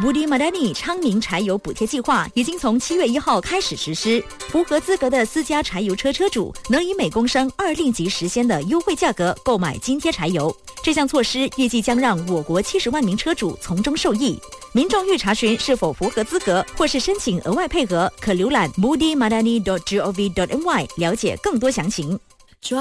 Budi Madani 昌明柴油补贴计划已经从7月1号开始实施，符合资格的私家柴油车车主能以每公升2令吉时鲜的优惠价格购买津贴柴油。这项措施预计将让我国70万名车主从中受益。民众欲查询是否符合资格或是申请额外配额，可浏览 budimadani.gov.my 了解更多详情。